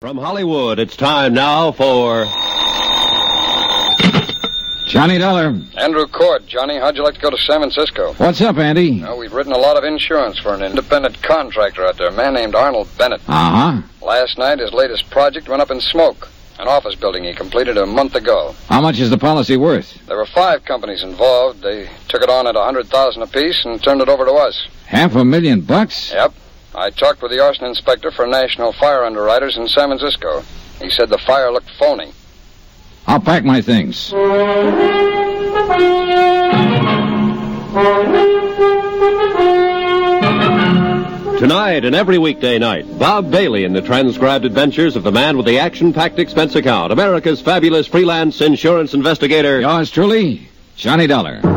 From Hollywood, it's time now for Johnny Dollar. Andrew Court. Johnny, how'd you like to go to San Francisco? What's up, Andy? We've written a lot of insurance for an independent contractor out there, a man named Arnold Bennett. Uh-huh. Last night, his latest project went up in smoke. An office building he completed a month ago. How much is the policy worth? There were 5 companies involved. They took it on at $100,000 apiece and turned it over to us. $500,000? Yep. I talked with the arson inspector for National Fire Underwriters in San Francisco. He said the fire looked phony. I'll pack my things. Tonight and every weekday night, Bob Bailey in the transcribed adventures of the man with the action-packed expense account, America's fabulous freelance insurance investigator. Yours truly, Johnny Dollar.